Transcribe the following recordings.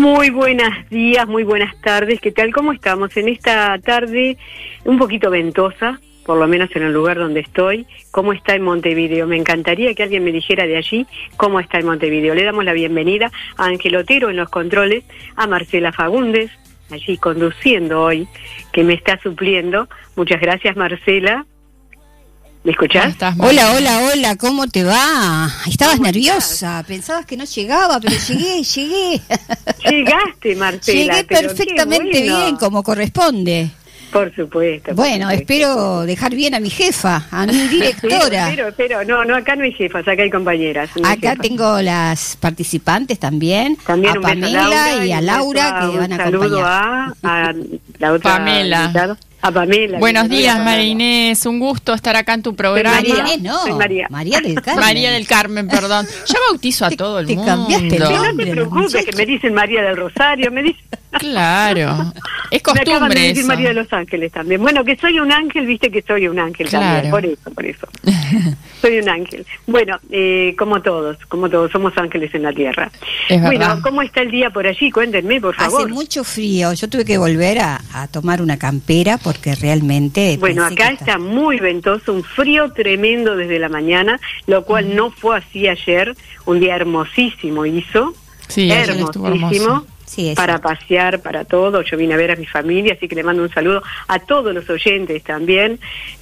Muy buenos días, muy buenas tardes. ¿Qué tal? ¿Cómo estamos? En esta tarde un poquito ventosa, por lo menos en el lugar donde estoy. ¿Cómo está en Montevideo? Me encantaría que alguien me dijera de allí cómo está en Montevideo. Le damos la bienvenida a Ángel Otero en los controles, a Marcela Fagundes, allí conduciendo hoy, que me está supliendo. Muchas gracias, Marcela. ¿Me escuchás? Hola, ¿cómo te va? Estabas nerviosa, pensabas que no llegaba, pero llegué. Llegaste, Marcela. Llegué perfectamente bien, como corresponde. Por supuesto. Bueno, espero dejar bien a mi jefa, a mi directora. Pero, no, acá no hay jefas, acá hay compañeras. No acá hay tengo las participantes también a un beso Pamela y a Laura, que van a acompañar. Un saludo a la otra Pamela. Invitada. A Pamela. Buenos días, María Inés, un gusto estar acá en tu programa. María Inés, no. Soy María. María del Carmen. María del Carmen, perdón. Ya bautizo a todo el mundo. Te cambiaste el No nombre. te preocupes, que me dicen María del Rosario, me dicen... Claro, es Me acaban de costumbre decir eso. María de los Ángeles también. Bueno, que soy un ángel, viste que soy un ángel Claro. también, por eso. Soy un ángel. Bueno, como todos, somos ángeles en la tierra. Es bueno, verdad. ¿cómo está el día por allí? Cuéntenme, por favor. Hace mucho frío, yo tuve que volver a tomar una campera porque realmente... Bueno, pensé acá que está muy ventoso, un frío tremendo desde la mañana, lo cual no fue así ayer, un día hermosísimo hizo, Sí, ayer estuvo hermosísimo. hermoso. Sí, Para exacto. pasear, para todo. Yo vine a ver a mi familia, así que le mando un saludo a todos los oyentes también.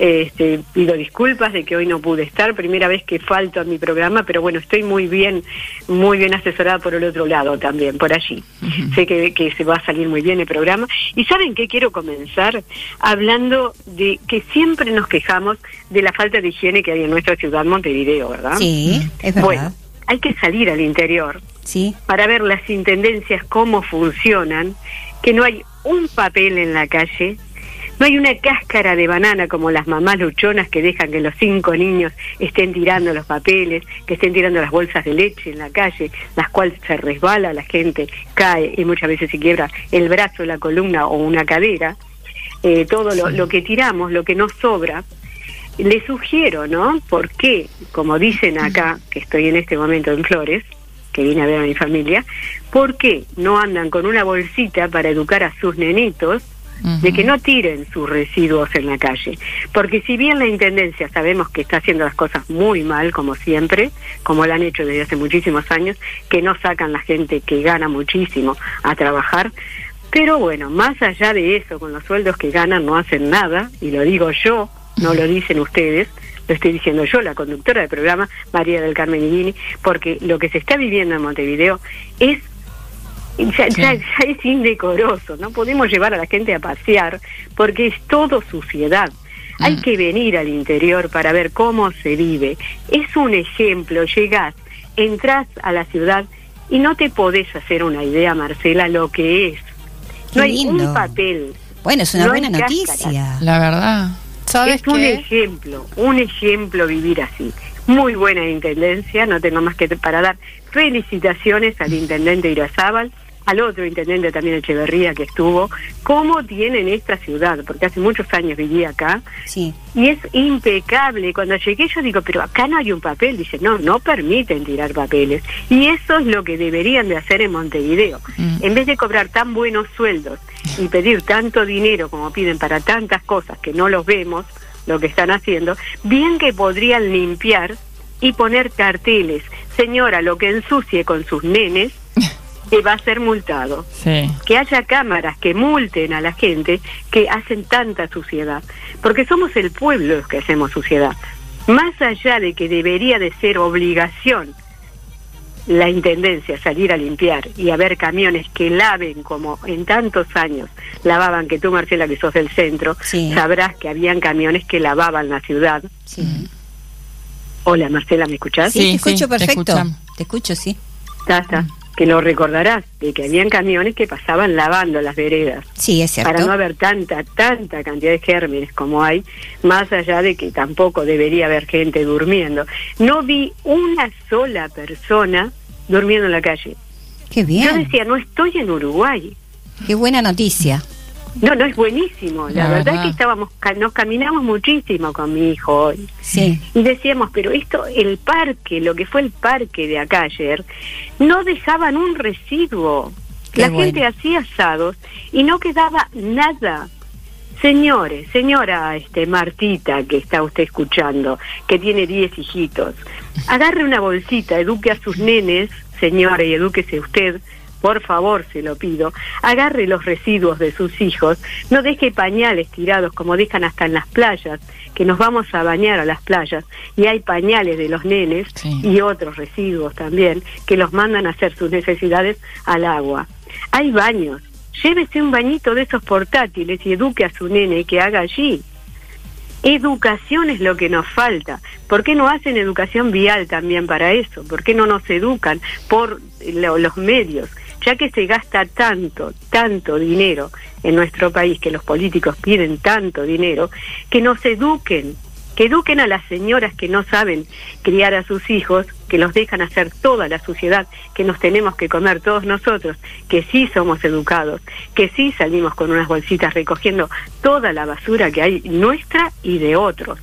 Pido disculpas de que hoy no pude estar, primera vez que falto a mi programa, pero bueno, estoy muy bien asesorada por el otro lado también, por allí. Sé que se va a salir muy bien el programa. Y ¿saben qué? Quiero comenzar hablando de que siempre nos quejamos de la falta de higiene que hay en nuestra ciudad, Montevideo, ¿verdad? Sí, es verdad. Bueno, hay que salir al interior Sí. para ver las intendencias cómo funcionan, que no hay un papel en la calle, no hay una cáscara de banana como las mamás luchonas que dejan que los 5 niños estén tirando los papeles, que estén tirando las bolsas de leche en la calle, las cuales se resbala, la gente cae y muchas veces se quiebra el brazo, la columna o una cadera. Todo lo que tiramos, lo que nos sobra. Les sugiero, ¿no? Porque, como dicen acá, que estoy en este momento en Flores, que vine a ver a mi familia, ¿por qué no andan con una bolsita para educar a sus nenitos de que no tiren sus residuos en la calle? Porque si bien la Intendencia sabemos que está haciendo las cosas muy mal, como siempre, como lo han hecho desde hace muchísimos años, que no sacan la gente que gana muchísimo a trabajar, pero bueno, más allá de eso, con los sueldos que ganan no hacen nada, y lo digo yo, no lo dicen ustedes, lo estoy diciendo yo, la conductora del programa, María del Carmen Iguini, porque lo que se está viviendo en Montevideo es ya es indecoroso. No podemos llevar a la gente a pasear porque es todo suciedad. Hay que venir al interior para ver cómo se vive. Es un ejemplo, llegás, entras a la ciudad y no te podés hacer una idea, Marcela, lo que es. Qué No hay lindo. un papel. Bueno, es una No buena hay noticia. cáscaras. La verdad. ¿Sabes Es un qué? ejemplo vivir así. Muy buena intendencia, no tengo más que para dar felicitaciones al intendente Irazábal, al otro intendente también Echeverría que estuvo, cómo tienen esta ciudad, porque hace muchos años viví acá, Sí. y es impecable. Cuando llegué yo digo, pero acá no hay un papel. Dice, no permiten tirar papeles. Y eso es lo que deberían de hacer en Montevideo. En vez de cobrar tan buenos sueldos y pedir tanto dinero como piden para tantas cosas que no los vemos, lo que están haciendo, bien que podrían limpiar y poner carteles. Señora, lo que ensucie con sus nenes va a ser multado. Sí. Que haya cámaras que multen a la gente que hacen tanta suciedad, porque somos el pueblo los que hacemos suciedad. Más allá de que debería de ser obligación la intendencia salir a limpiar y haber camiones que laven como en tantos años lavaban, que tú, Marcela, que sos del centro, Sí. sabrás que habían camiones que lavaban la ciudad. Sí. Hola, Marcela, ¿me escuchás? Sí, te Sí, escucho sí, te perfecto. escuchamos. Te escucho, sí. Está. Que lo recordarás, de que habían camiones que pasaban lavando las veredas. Sí, es cierto. Para no haber tanta cantidad de gérmenes como hay, más allá de que tampoco debería haber gente durmiendo. No vi una sola persona durmiendo en la calle. Qué bien. Yo decía, no estoy en Uruguay. Qué buena noticia. No, es buenísimo. La verdad es que nos caminamos muchísimo con mi hijo hoy. Sí. Y decíamos, pero esto, el parque, lo que fue el parque de acá ayer, no dejaban un residuo. La gente hacía asados y no quedaba nada. Señores, señora Martita, que está usted escuchando, que tiene 10 hijitos, agarre una bolsita, eduque a sus nenes, señora, y edúquese usted, por favor, se lo pido, agarre los residuos de sus hijos, no deje pañales tirados como dejan hasta en las playas, que nos vamos a bañar a las playas, y hay pañales de los nenes y otros residuos también, que los mandan a hacer sus necesidades al agua. Hay baños. Llévese un bañito de esos portátiles y eduque a su nene que haga allí. Educación es lo que nos falta. ¿Por qué no hacen educación vial también para eso? ¿Por qué no nos educan por los medios? Ya que se gasta tanto dinero en nuestro país, que los políticos piden tanto dinero, que nos eduquen. Que eduquen a las señoras que no saben criar a sus hijos, que los dejan hacer toda la suciedad que nos tenemos que comer todos nosotros, que sí somos educados, que sí salimos con unas bolsitas recogiendo toda la basura que hay nuestra y de otros.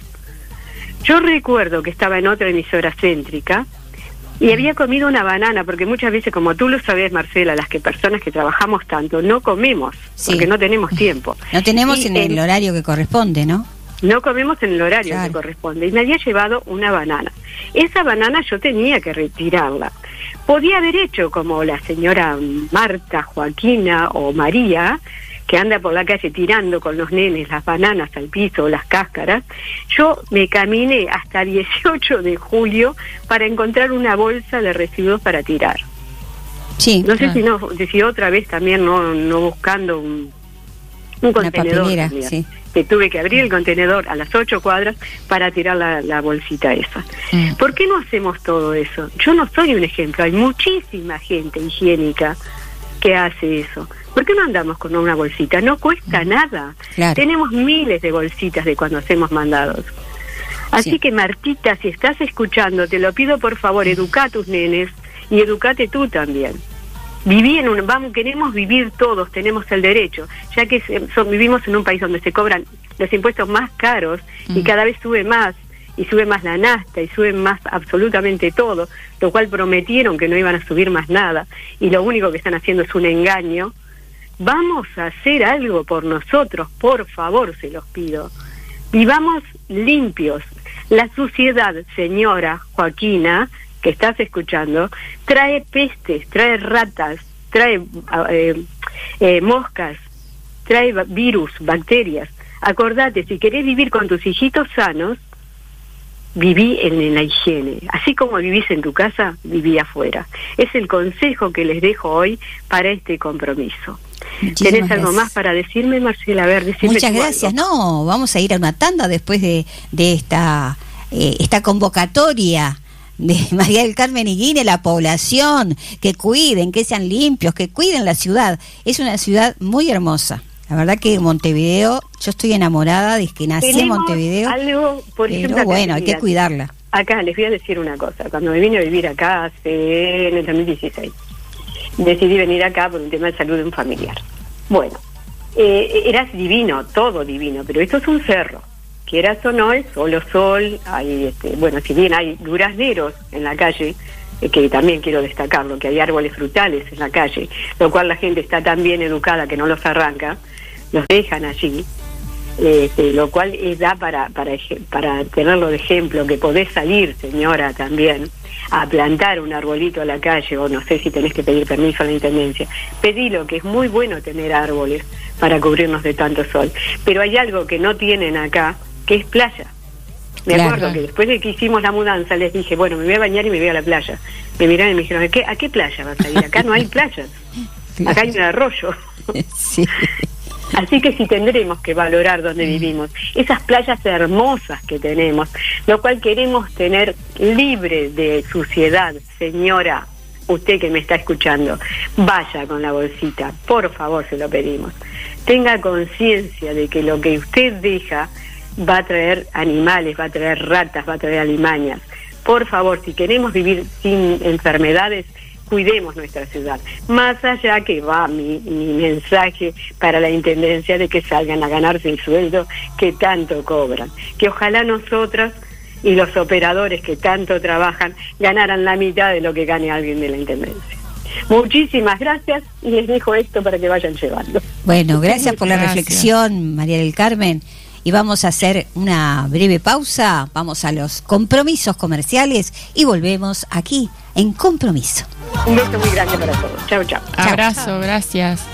Yo recuerdo que estaba en otra emisora céntrica y había comido una banana, porque muchas veces, como tú lo sabes, Marcela, las personas que trabajamos tanto no comemos, porque no tenemos tiempo. No tenemos en el horario que corresponde, ¿no? No comemos en el horario que corresponde. Y me había llevado una banana. Esa banana yo tenía que retirarla. Podía haber hecho como la señora Marta, Joaquina o María, que anda por la calle tirando con los nenes las bananas al piso o las cáscaras. Yo me caminé hasta 18 de julio para encontrar una bolsa de residuos para tirar. Sí, no sé si otra vez también no buscando un contenedor. Una papelera, sí. Que tuve que abrir el contenedor a las 8 cuadras para tirar la bolsita esa. ¿Por qué no hacemos todo eso? Yo no soy un ejemplo, hay muchísima gente higiénica que hace eso. ¿Por qué no andamos con una bolsita? No cuesta nada. Claro. Tenemos miles de bolsitas de cuando hacemos mandados. Así que, Martita, si estás escuchando, te lo pido por favor, educa a tus nenes y educate tú también. Queremos vivir todos, tenemos el derecho, ya que vivimos en un país donde se cobran los impuestos más caros y cada vez sube más la nafta y sube más absolutamente todo, lo cual prometieron que no iban a subir más nada y lo único que están haciendo es un engaño. Vamos a hacer algo por nosotros, por favor, se los pido. Vivamos limpios. La suciedad, señora Joaquina, que estás escuchando, trae pestes, trae ratas, trae moscas, trae virus, bacterias. Acordate, si querés vivir con tus hijitos sanos, viví en la higiene. Así como vivís en tu casa, viví afuera. Es el consejo que les dejo hoy para este compromiso. ¿Tenés algo más para decirme, Marcela? A ver, decime. Muchas gracias. Algo. No, vamos a ir a una tanda después de esta convocatoria de María del Carmen Higuine, la población, que cuiden, que sean limpios, que cuiden la ciudad. Es una ciudad muy hermosa. La verdad que Montevideo, yo estoy enamorada de que nací en Montevideo. Algo, por ejemplo, pero bueno, hay que cuidarla. Acá les voy a decir una cosa. Cuando me vine a vivir acá en el 2016, decidí venir acá por un tema de salud de un familiar. Bueno, era divino, todo divino, pero esto es un cerro. Quieras o no, es solo sol, hay, si bien hay durazneros en la calle, que también quiero destacarlo, que hay árboles frutales en la calle, lo cual la gente está tan bien educada que no los arranca, los dejan allí, lo cual da para tenerlo de ejemplo, que podés salir, señora, también, a plantar un arbolito a la calle, o no sé si tenés que pedir permiso a la intendencia. Pedilo, que es muy bueno tener árboles para cubrirnos de tanto sol, pero hay algo que no tienen acá, que es playa. Me acuerdo que después de que hicimos la mudanza les dije, bueno, me voy a bañar y me voy a la playa. Me miraron y me dijeron, ¿a qué playa vas a ir? Acá no hay playas, acá hay un arroyo. Sí. Así que sí tendremos que valorar donde vivimos, esas playas hermosas que tenemos, lo cual queremos tener libre de suciedad. Señora, usted que me está escuchando, vaya con la bolsita, por favor, se lo pedimos. Tenga conciencia de que lo que usted deja va a traer animales, va a traer ratas, va a traer alimañas. Por favor, si queremos vivir sin enfermedades, cuidemos nuestra ciudad. Más allá que va mi mensaje para la intendencia de que salgan a ganarse el sueldo que tanto cobran. Que ojalá nosotras y los operadores que tanto trabajan ganaran la mitad de lo que gane alguien de la intendencia. Muchísimas gracias y les dejo esto para que vayan llevando. Bueno, gracias por la Gracias. reflexión, María del Carmen. Y vamos a hacer una breve pausa, vamos a los compromisos comerciales y volvemos aquí en Compromiso. Un beso muy grande para todos. Chao, chao. Abrazo, gracias.